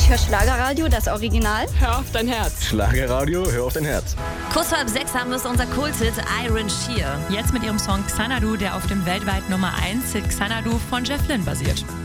Ich höre Schlagerradio, das Original. Hör auf dein Herz. Schlagerradio, hör auf dein Herz. Kurz vor halb 6 haben wir es unser Kulthit Iron Shear. Jetzt mit ihrem Song Xanadu, der auf dem weltweit Nummer 1 Hit Xanadu von Jeff Lynne basiert.